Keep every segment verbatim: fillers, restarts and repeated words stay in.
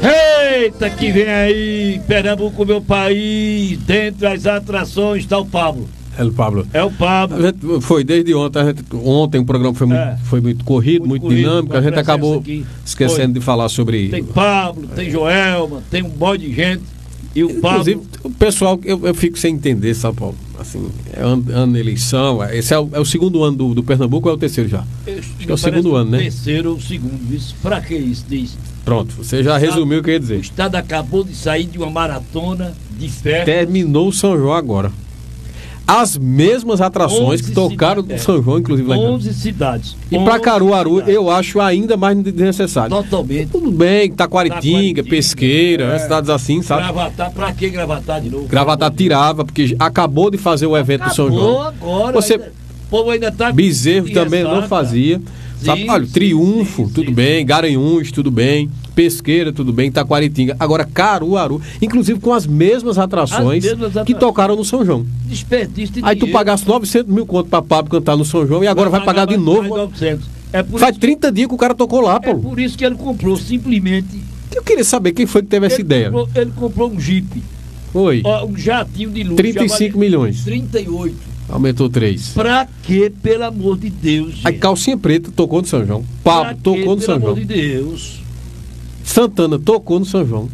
Eita, que vem aí, Pernambuco, meu país. Dentre as atrações está o Pablo. É o Pablo. É o Pablo. A gente foi desde ontem. A gente, ontem o programa foi muito, é. foi muito corrido, muito, muito corrido, dinâmico. A gente acabou aqui. esquecendo foi. de falar sobre. Tem Pablo, tem Joelma, tem um monte de gente. E o Inclusive, Pablo... o pessoal, eu, eu fico sem entender, sabe, Paulo? Assim, é ano, ano de eleição. Esse é o, é o segundo ano do, do Pernambuco ou é o terceiro já? Eu, Acho que é o segundo ano, né? Terceiro ou segundo. Isso, pra que isso? Diz? Pronto, você já resumiu o que eu ia dizer. O Estado acabou de sair de uma maratona de festa. Terminou o São João agora. As mesmas atrações que tocaram no São João, inclusive lá em onze cidades. E para Caruaru, cidades. eu acho ainda mais desnecessário. Totalmente. Tudo bem, Taquaritinga, Pesqueira, é. cidades assim, sabe? Gravatar, pra que Gravatar de novo? Gravatar tirava, porque acabou de fazer o evento acabou do São João. agora. Você, ainda, o povo ainda tá... Bezerro também não fazia. Sabe? Sim, Olha, sim, Triunfo, sim, tudo sim, bem, sim. Garanhuns, tudo bem, Pesqueira, tudo bem, Taquaritinga. Agora Caruaru, inclusive com as mesmas atrações, as mesmas atrações que tocaram no São João. Desperdício de Aí tu pagasse novecentos mil conto pra Pablo cantar no São João e agora vai, vai pagar de novo. novecentos. É por Faz trinta dias que o cara tocou lá, Paulo. É por isso que ele comprou, simplesmente. Eu queria saber quem foi que teve ele essa ideia. Comprou, ele comprou um Jeep. Oi. Um jatinho de luxo. trinta e cinco milhões. trinta e oito. Aumentou três. Pra que, pelo amor de Deus, gente? A Calcinha Preta tocou no São João. Pablo pra tocou que, no São João. Pelo amor de Deus. Santana tocou no São João.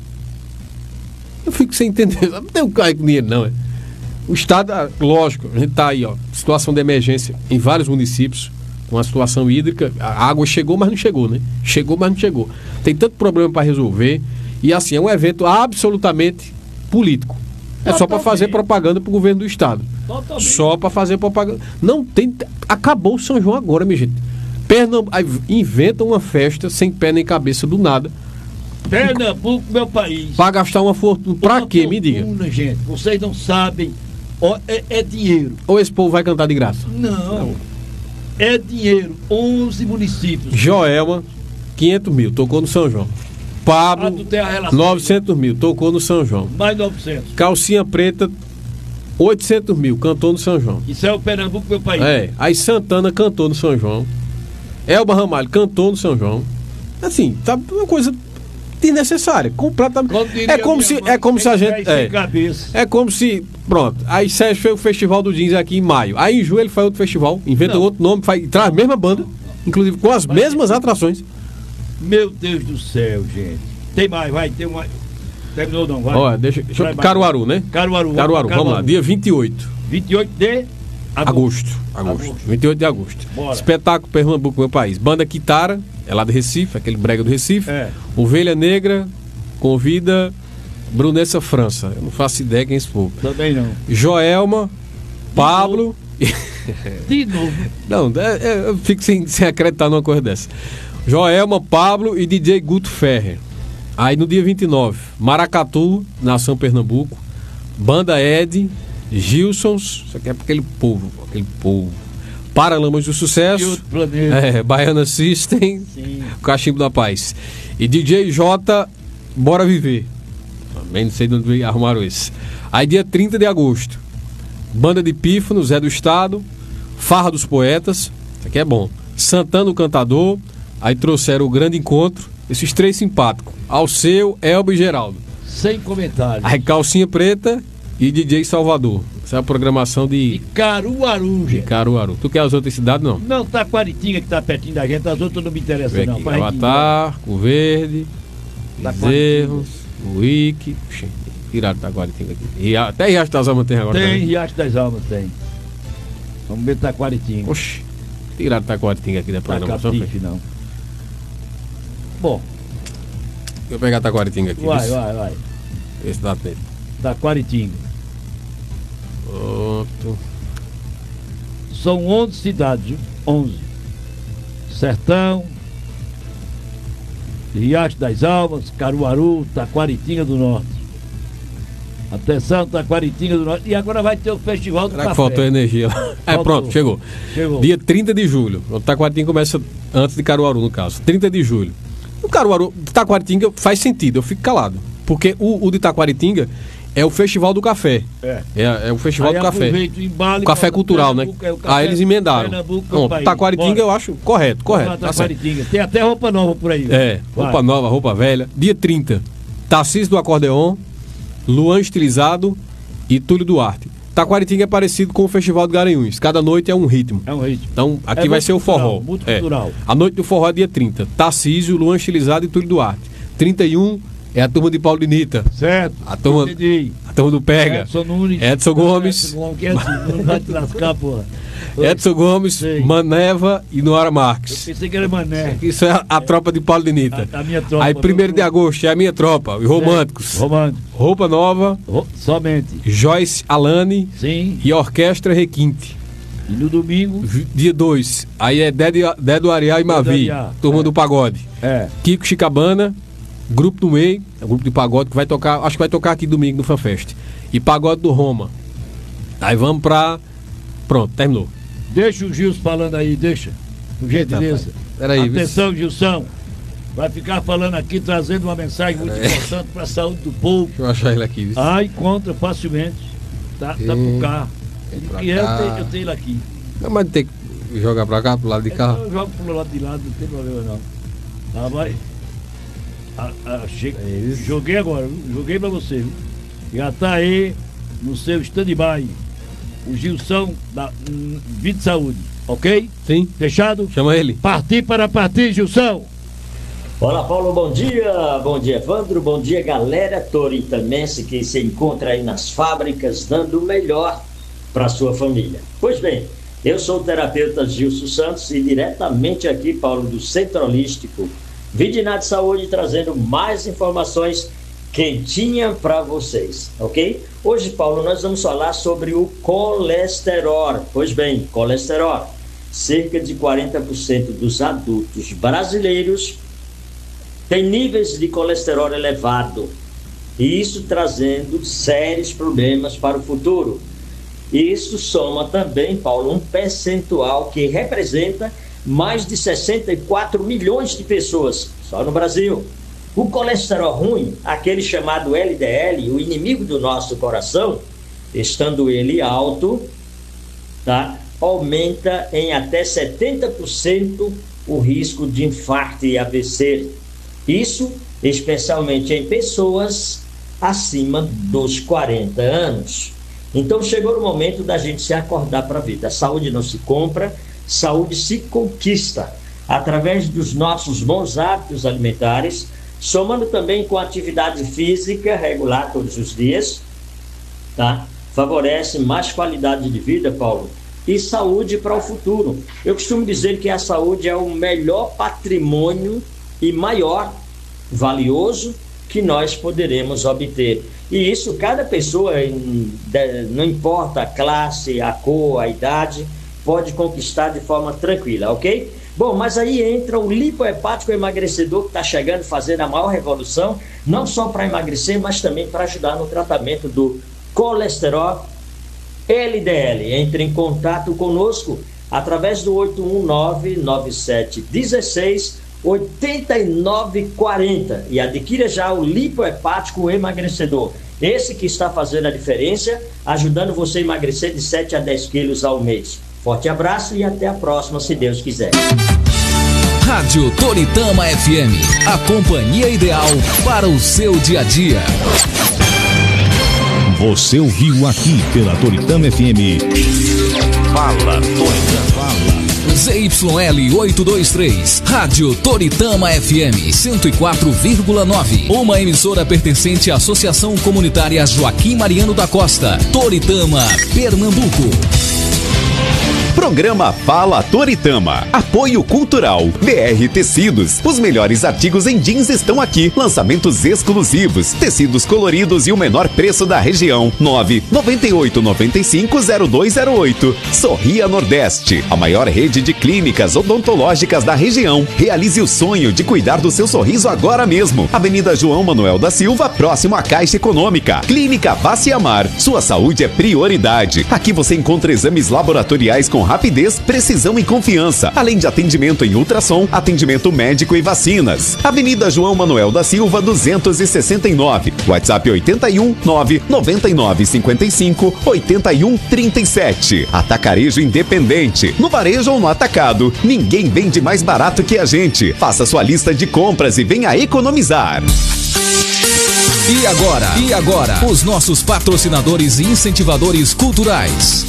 Eu fico sem entender. Não tem um carro com dinheiro, não. É? O Estado, lógico, a gente tá aí, ó. Situação de emergência em vários municípios. Com a situação hídrica. A água chegou, mas não chegou, né? Chegou, mas não chegou. Tem tanto problema para resolver. E assim, é um evento absolutamente político. É Totalmente. Só para fazer propaganda para o governo do Estado. Totalmente. Só para fazer propaganda. Não tem. Acabou o São João agora, minha gente. Pernambuco inventa uma festa sem pé nem cabeça do nada. Pernambuco, meu país. Para gastar uma fortuna. Para quê? Me diga. Gente, vocês não sabem. É, é dinheiro. Ou esse povo vai cantar de graça? Não. não. É dinheiro. onze municípios. Joelma, quinhentos mil. Tocou no São João. Pablo, ah, novecentos mil, tocou no São João. Mais novecentos. Calcinha Preta, oitocentos mil, cantou no São João. Isso é o Pernambuco, meu país. É, aí Santana cantou no São João. Elba Ramalho cantou no São João. Assim, tá uma coisa desnecessária, completamente. É como se, é como se a gente. É, é como se. Pronto, aí Sérgio fez o Festival do Jeans aqui em maio. Aí em julho ele faz outro festival, inventa não. outro nome, faz, traz a mesma banda, inclusive com as Mas, mesmas atrações. Meu Deus do céu, gente. Tem mais, vai, tem mais. Terminou não, vai. Olha, deixa, deixa eu... Caruaru, né? Caruaru. Caruaru, vamos Caruaru. lá. Dia vinte e oito. vinte e oito de agosto. Agosto. agosto. vinte e oito de agosto. Bora. Espetáculo Pernambuco, meu país. Banda Quitara, é lá do Recife, aquele brega do Recife. É. Ovelha Negra convida Brunessa França. Eu não faço ideia quem é esse povo. Também não. Joelma, de Pablo. Novo. De novo. Não, é, é, eu fico sem, sem acreditar numa coisa dessa. Joelma, Pablo e D J Guto Ferrer. Aí no dia vinte e nove, Maracatu, Nação Pernambuco, Banda Ed, Gilsons, isso aqui é para aquele povo, aquele povo. Paralamas do Sucesso, é, Baiana System, Sim. Cachimbo da Paz. E D J J, Bora Viver. Também não sei de onde arrumaram esse. Aí dia trinta de agosto, Banda de Pífano, Zé do Estado, Farra dos Poetas, isso aqui é bom. Santana o Cantador. Aí trouxeram o Grande Encontro, esses três simpáticos, Alceu, Elba e Geraldo. Sem comentários. Aí Calcinha Preta e D J Salvador. Essa é a programação de... De Caruaru, gente. De Caruaru. Tu quer as outras cidades, não? Não, Taquaritinga que tá pertinho da gente, as outras não me interessam, não. Gravatar, Cabo Verde, Bezerros, Uíque... Tiraram Taquaritinga aqui. E até Riacho das Almas tem agora. Tem, também. Riacho das Almas tem. Vamos ver Taquaritinga. Oxi, tiraram Taquaritinga aqui da programação. Tacapife, não. Bom. Deixa eu pegar Taquaritinga aqui. Vai, vai, vai. Esse dá tempo. Taquaritinga. Pronto. São onze cidades, viu? onze. Sertão, Riacho das Almas, Caruaru, Taquaritinga do Norte. Atenção, Taquaritinga do Norte. E agora vai ter o Festival do Será Café. Que faltou energia lá. É, pronto, chegou. chegou. Dia trinta de julho. O Taquaritinga começa antes de Caruaru, no caso. trinta de julho. O Caruaru, Taquaritinga faz sentido, eu fico calado. Porque o, o de Taquaritinga é o Festival do Café. É. É, é o Festival Aí do Café. Embalo, o café cultural, né? É café, Aí eles emendaram. Não, Taquaritinga eu acho correto, correto. Tá Taquaritinga. Tem até roupa nova por aí. É, roupa Vai. nova, roupa velha. Dia trinta. Tarcísio do Acordeon, Luan Estilizado e Túlio Duarte. Taquaritinga é parecido com o Festival de Garanhuns. Cada noite é um ritmo. É um ritmo. Então, aqui é vai ser o forró. Muito é. cultural. A noite do forró é dia trinta. Tarcísio, Luan Estilizado e Túlio Duarte. trinta e um é a turma de Paulo Nita. Certo. A turma, a turma do Pega. Edson Nunes. Edson Gomes. Edson Gomes, que é assim, não vai te lascar, porra. Edson Gomes, Sei. Maneva e Noara Eu Marques. pensei que era Mané. Isso é a, a é. tropa de Paulo de Nita. A, a minha tropa. Aí, primeiro de agosto, é a minha tropa, os românticos. Romântico. Roupa Nova. Ro somente. Joyce Alane. Sim. E Orquestra Requinte. E no domingo. Dia dois. Aí é Dedo, Dedo Ariá e Mavi. Turma é. do Pagode. É. Kiko Chicabana. Grupo do Meio. É o grupo de pagode que vai tocar. Acho que vai tocar aqui domingo no FanFest. E Pagode do Roma. Aí vamos pra. Pronto, terminou. Deixa o Gilson falando aí, deixa. Por gentileza. Peraí, atenção, Gilson. Vai ficar falando aqui, trazendo uma mensagem muito Peraí. importante para a saúde do povo. Deixa eu achar ele aqui. Viu? Ah, encontra facilmente. Tá, tá por cá. E eu tenho, eu tenho ele aqui. Não, mas tem que jogar para cá, pro lado de cá. Eu jogo pro lado de lá, não tem problema não. Ah, vai. Ah, ah, che... é joguei agora, viu? Joguei para você. Viu? Já tá aí no seu stand-by. O Gilson da hum, Vida Saúde, ok? Sim. Fechado? Chama ele. Partir para partir, Gilson. Olá, Paulo, bom dia. Bom dia, Evandro. Bom dia, galera toritamense que se encontra aí nas fábricas dando o melhor para sua família. Pois bem, eu sou o terapeuta Gilson Santos e diretamente aqui, Paulo, do Centro Holístico Vidinat Saúde, trazendo mais informações quentinha para vocês, ok? Hoje, Paulo, nós vamos falar sobre o colesterol. Pois bem, colesterol. Cerca de quarenta por cento dos adultos brasileiros têm níveis de colesterol elevado. E isso trazendo sérios problemas para o futuro. E isso soma também, Paulo, um percentual que representa mais de sessenta e quatro milhões de pessoas, só no Brasil. O colesterol ruim, aquele chamado L D L, o inimigo do nosso coração, estando ele alto, tá? Aumenta em até setenta por cento o risco de infarto e A V C. Isso especialmente em pessoas acima dos quarenta anos. Então chegou o momento da gente se acordar para a vida. A saúde não se compra, saúde se conquista através dos nossos bons hábitos alimentares, somando também com atividade física regular todos os dias, tá? Favorece mais qualidade de vida, Paulo, e saúde para o futuro. Eu costumo dizer que a saúde é o melhor patrimônio e maior, valioso, que nós poderemos obter. E isso cada pessoa, não importa a classe, a cor, a idade, pode conquistar de forma tranquila, ok? Bom, mas aí entra o lipohepático emagrecedor que está chegando, fazendo a maior revolução, não só para emagrecer, mas também para ajudar no tratamento do colesterol L D L. Entre em contato conosco através do oito um nove, nove sete um seis, oito nove quatro zero e adquira já o lipohepático emagrecedor. Esse que está fazendo a diferença, ajudando você a emagrecer de sete a dez quilos ao mês. Forte abraço e até a próxima, se Deus quiser. Rádio Toritama F M, a companhia ideal para o seu dia a dia. Você ouviu aqui pela Toritama F M. Fala, Toritama. Fala. Z Y L oitocentos e vinte e três, Rádio Toritama F M cento e quatro vírgula nove, uma emissora pertencente à Associação Comunitária Joaquim Mariano da Costa, Toritama, Pernambuco. Programa Fala Toritama. Apoio Cultural. B R Tecidos. Os melhores artigos em jeans estão aqui. Lançamentos exclusivos. Tecidos coloridos e o menor preço da região. nove nove oito nove cinco zero dois zero oito. Sorria Nordeste. A maior rede de clínicas odontológicas da região. Realize o sonho de cuidar do seu sorriso agora mesmo. Avenida João Manuel da Silva, próximo à Caixa Econômica. Clínica Face Amar. Sua saúde é prioridade. Aqui você encontra exames laboratoriais com rapidez, precisão e confiança, além de atendimento em ultrassom, atendimento médico e vacinas. Avenida João Manuel da Silva, duzentos e sessenta e nove. WhatsApp oito um nove nove nove cinco cinco oito um três sete. Atacarejo Independente. No varejo ou no atacado, ninguém vende mais barato que a gente. Faça sua lista de compras e venha economizar. E agora? E agora? Os nossos patrocinadores e incentivadores culturais.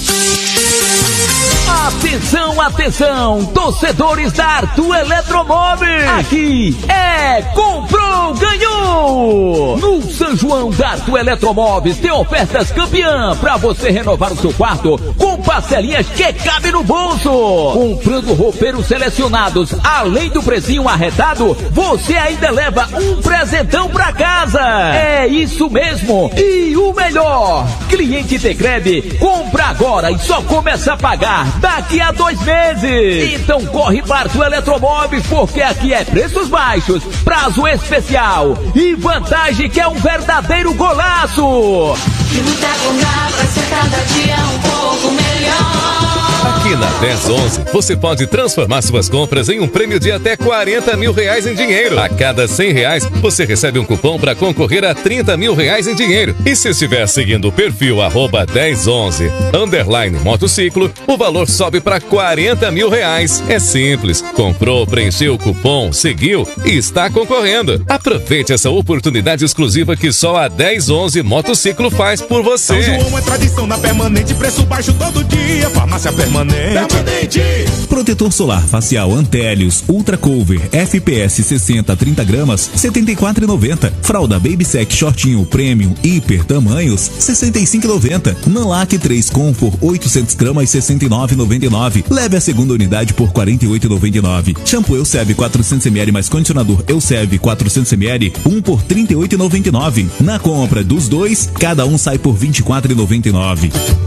Atenção, atenção, torcedores da Arthur Eletromóveis. Aqui é comprou, ganhou. No São João da Arthur Eletromóveis tem ofertas campeã para você renovar o seu quarto com parcelinhas que cabe no bolso. Comprando roupeiros selecionados, além do precinho arretado, você ainda leva um presentão para casa. É isso mesmo. E o melhor, cliente Tecred, compra agora e só começa a pagar daqui a dois meses. Então corre para o Eletromóveis, porque aqui é preços baixos, prazo especial e vantagem que é um verdadeiro golaço. Que luta com dá pra ser cada dia um pouco melhor. Aqui na dez onze, você pode transformar suas compras em um prêmio de até quarenta mil reais em dinheiro. A cada cem reais, você recebe um cupom para concorrer a trinta mil reais em dinheiro. E se estiver seguindo o perfil arroba dez onze, underline motociclo, o valor sobe para quarenta mil reais. É simples. Comprou, preencheu o cupom, seguiu e está concorrendo. Aproveite essa oportunidade exclusiva que só a dez onze Motociclo faz por você. São João é tradição na Permanente, preço baixo todo dia. Farmácia Permanente. Permanente. Protetor solar facial Antélios Ultra Cover F P S sessenta a trinta gramas, setenta e quatro reais e noventa centavos. Fralda Baby Sec Shortinho Premium Hiper Tamanhos, sessenta e cinco reais e noventa centavos. Nanlac três Comfort oitocentos gramas, sessenta e nove reais e noventa e nove centavos. Leve a segunda unidade por quarenta e oito reais e noventa e nove centavos. Shampoo Elseve quatrocentos mililitros mais condicionador Elseve quatrocentos mililitros, um por trinta e oito reais e noventa e nove centavos. Na compra dos dois, cada um sai por vinte e quatro reais e noventa e nove centavos.